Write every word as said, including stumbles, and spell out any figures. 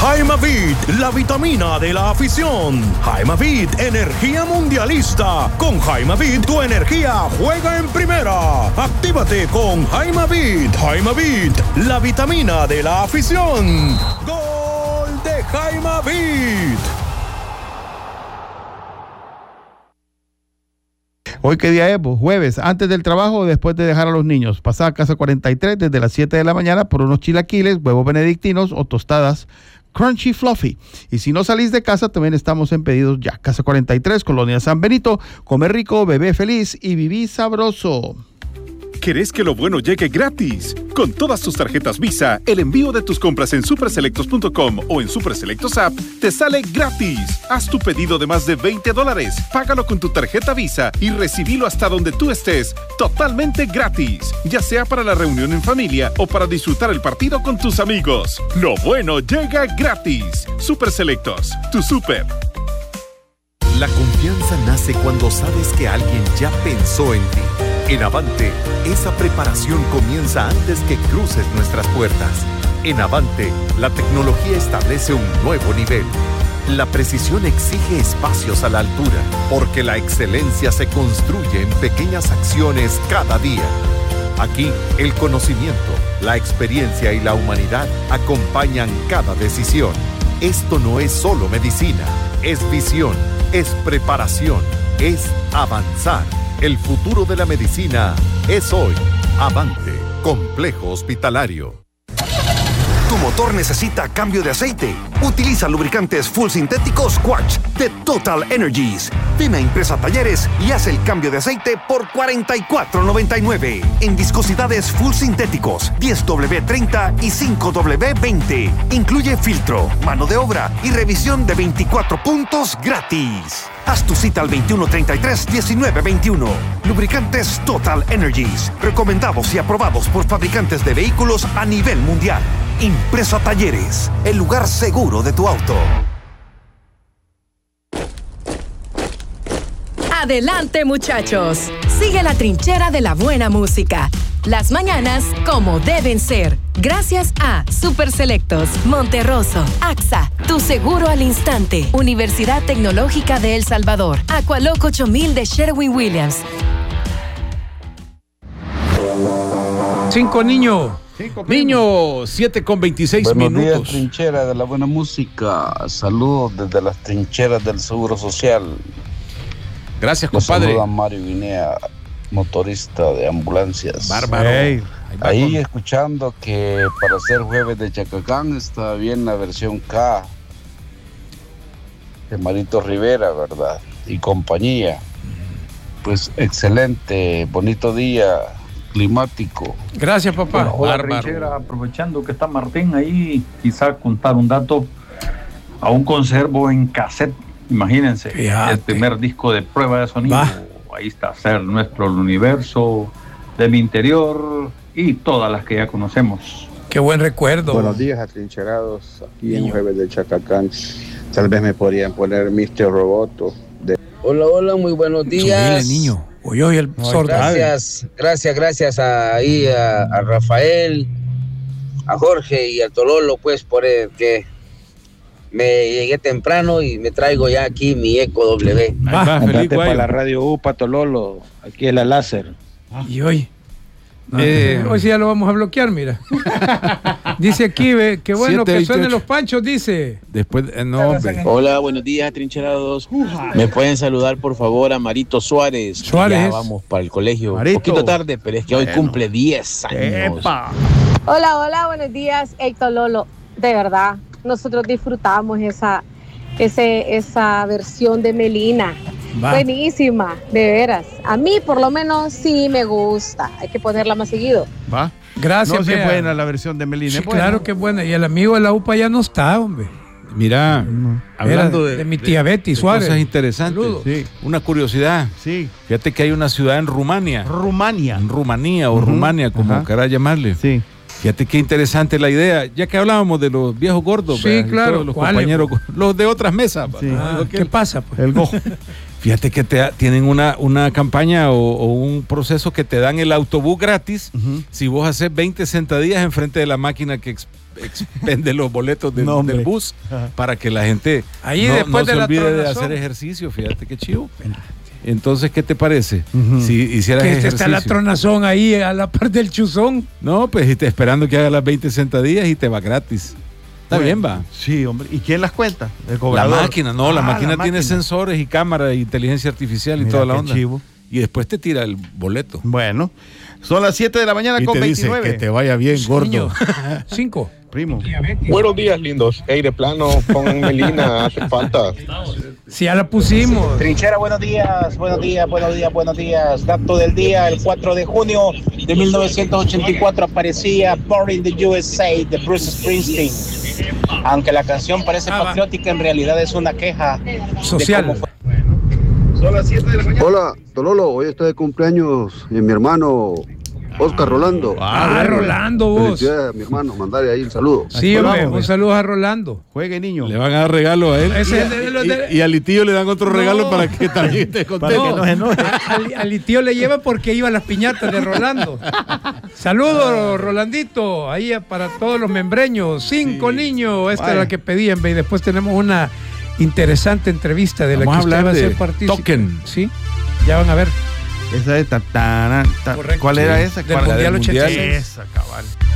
Jaimavit, la vitamina de la afición. Jaimavit, energía mundialista. Con Jaimavit, tu energía juega en primera. Actívate con Jaimavit. Jaimavit, la vitamina de la afición. ¡Gol de Jaimavit! ¿Hoy qué día es? Pues, jueves, antes del trabajo o después de dejar a los niños. Pasá a Casa cuarenta y tres desde las siete de la mañana por unos chilaquiles, huevos benedictinos o tostadas Crunchy Fluffy. Y si no salís de casa, también estamos en pedidos ya. Casa cuarenta y tres, Colonia San Benito. Come rico, bebé feliz y viví sabroso. ¿Querés que lo bueno llegue gratis? Con todas tus tarjetas Visa, el envío de tus compras en superselectos punto com o en Superselectos App te sale gratis. Haz tu pedido de más de veinte dólares, págalo con tu tarjeta Visa y recibilo hasta donde tú estés, totalmente gratis. Ya sea para la reunión en familia o para disfrutar el partido con tus amigos. Lo bueno llega gratis. Superselectos, tu super. La confianza nace cuando sabes que alguien ya pensó en ti. En Avante, esa preparación comienza antes que cruces nuestras puertas. En Avante, la tecnología establece un nuevo nivel. La precisión exige espacios a la altura, porque la excelencia se construye en pequeñas acciones cada día. Aquí, el conocimiento, la experiencia y la humanidad acompañan cada decisión. Esto no es solo medicina, es visión, es preparación, es avanzar. El futuro de la medicina es hoy. Avante, Complejo Hospitalario. Tu motor necesita cambio de aceite. Utiliza lubricantes full sintéticos Quartz de Total Energies. Ven a Impresa Talleres y haz el cambio de aceite por cuarenta y cuatro noventa y nueve. En viscosidades full sintéticos diez W treinta y cinco W veinte. Incluye filtro, mano de obra y revisión de veinticuatro puntos gratis. Haz tu cita al veintiuno treinta y tres diecinueve veintiuno. Lubricantes Total Energies. Recomendados y aprobados por fabricantes de vehículos a nivel mundial. Impresa Talleres, el lugar seguro de tu auto. Adelante, muchachos. Sigue la trinchera de la buena música. Las mañanas como deben ser. Gracias a Superselectos, Monterroso, AXA, Tu Seguro al Instante, Universidad Tecnológica de El Salvador, Aqualoco ocho mil de Sherwin-Williams. Cinco niños. Niño, siete con veintiséis Buenos minutos. días, trinchera de la buena música. Saludos desde las trincheras del Seguro Social. Gracias, Nos compadre. saluda Mario Guinea, motorista de ambulancias. Bárbaro. Hey, ahí ahí escuchando que para ser jueves de Chacacán está bien la versión K de Marito Rivera, ¿verdad? Y compañía. Pues excelente, bonito día climático. Gracias, papá. Bueno, hola, trinchera, aprovechando que está Martín ahí, quizá contar un dato. Aún conservo en cassette, imagínense, Fíjate. el primer disco de prueba de sonido. Bah. Ahí está Ser Nuestro, El Universo, De Mi Interior y todas las que ya conocemos. Qué buen recuerdo. Buenos días, atrincherados. Aquí en Jueves de Chacacán. Tal vez me podrían poner mister Roboto. De... Hola, hola, muy buenos días. Subile, niño. Oye, oye, el sordo. Gracias, gracias, gracias a, ahí a, a Rafael, a Jorge y al Tololo, pues, por el que me llegué temprano y me traigo ya aquí mi Eco W. Ah, andate para la radio U, Tololo. Aquí es la láser. Ah. Y hoy. Eh, hoy sí ya lo vamos a bloquear, mira. Dice aquí, ve, qué bueno que suenen los panchos, dice. Después, eh, no, hola, buenos días, trincherados. Me pueden saludar, por favor, a Marito Suárez. Suárez. Ya vamos para el colegio. Marito. Un poquito tarde, pero es que bueno. hoy cumple diez años. Epa. Hola, hola, buenos días, Héctor Lolo. De verdad, nosotros disfrutamos esa, ese, esa versión de Melina. Va. Buenísima, de veras. A mí, por lo menos, sí me gusta. Hay que ponerla más seguido. Va. Gracias, no, sí es buena la versión de Melina. Sí, es buena. claro que es buena. Y el amigo de la U P A ya no está, hombre. Mira, no. hablando de, de mi tía Betty Suárez. Cosas interesantes. Sí. Una curiosidad. Sí. Fíjate que hay una ciudad en Rumania. Rumania. En Rumanía o uh-huh. Rumania, como Ajá. querás llamarle. Sí. Fíjate qué interesante la idea. Ya que hablábamos de los viejos gordos, sí, ¿verdad? Claro. Los compañeros, los de otras mesas. Sí. Ah, ¿qué pasa? Pues? El gojo. Fíjate que te, tienen una, una campaña o, o un proceso que te dan el autobús gratis uh-huh. si vos haces veinte sentadillas enfrente de la máquina que ex, expende los boletos de, No, del bus para que la gente Ahí no, después no de se la olvide de tronazón. hacer ejercicio. Fíjate qué chivo. Entonces, ¿qué te parece? Uh-huh. Si hicieras que ejercicio. está la tronazón ahí a la par del chuzón. No, pues y te esperando que haga las veinte sentadillas y te va gratis. Está bueno, bien, va. Sí, hombre. ¿Y quién las cuenta? El cobrador. La máquina, no, ah, la máquina la tiene máquina. sensores y cámaras, inteligencia artificial y Mira, toda la onda. Chivo. Y después te tira el boleto. Bueno, son las siete de la mañana y con te veintinueve. Dice que te vaya bien, gordo. Cinco. Primo. Buenos días, lindos. Aire plano con Melina, hace falta. Si ya la pusimos. Trinchera, buenos días, buenos días, buenos días, buenos días. Dato del día, el cuatro de junio de mil novecientos ochenta y cuatro aparecía Born in the U S A de Bruce Springsteen. Aunque la canción parece ah, patriótica, en realidad es una queja social. De cómo fue. Son las siete de la mañana. Hola, Tololo, hoy está de cumpleaños y mi hermano Oscar Rolando. Ah, ah Rolando, vos. Felicidades a mi hermano, mandarle ahí el saludo. Sí, hombre, un saludo a Rolando. Juegue, niño. Le van a dar regalo a él. Ese y, es de, de, de, y, y a Litío le dan otro no. regalo para que también esté contento. No, que no a, a Litío le lleva porque iba a las piñatas de Rolando. Saludos, Rolandito. Ahí para todos los membreños. Cinco sí. niños. Esta Vaya. es la que pedían. Y después tenemos una interesante entrevista de Vamos la que usted va a ser partícipe. Token. Sí, ya van a ver. Esa es ta, ta, ta, ta. ¿Cuál era esa? Del ¿Cuál Mundial ochenta y seis. Esa, cabal.